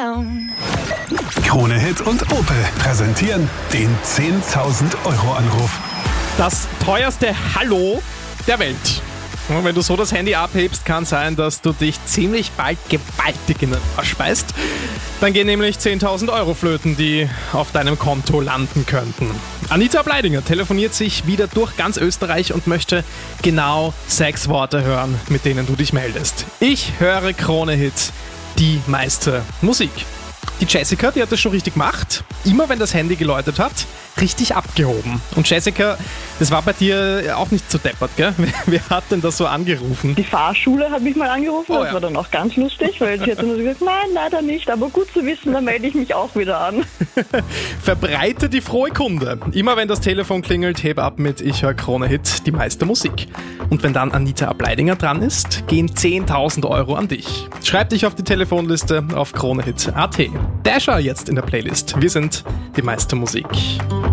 down. Krone Hit und Opel präsentieren den 10.000 Euro Anruf. Das teuerste Hallo der Welt. Und wenn du so das Handy abhebst, kann sein, dass du dich ziemlich bald gewaltig in den Arsch beißt. Dann gehen nämlich 10.000 Euro flöten, die auf deinem Konto landen könnten. Anita Bleidinger telefoniert sich wieder durch ganz Österreich und möchte genau 6 Worte hören, mit denen du dich meldest. Ich höre Krone Hit, die meiste Musik. Die Jessica, die hat das schon richtig gemacht. Immer wenn das Handy geläutet hat, richtig abgehoben. Und Jessica, das war bei dir auch nicht so deppert, gell? Wer hat denn das so angerufen? Die Fahrschule hat mich mal angerufen, das war dann auch ganz lustig, weil sie hat immer so gesagt, nein, leider nicht, aber gut zu wissen, dann melde ich mich auch wieder an. Verbreite die frohe Kunde. Immer wenn das Telefon klingelt, heb ab mit Ich höre Krone Hit, die meiste Musik. Und wenn dann Anita Bleidinger dran ist, gehen 10.000 Euro an dich. Schreib dich auf die Telefonliste auf kronehit.at. Dasher jetzt in der Playlist. Wir sind die meiste Musik.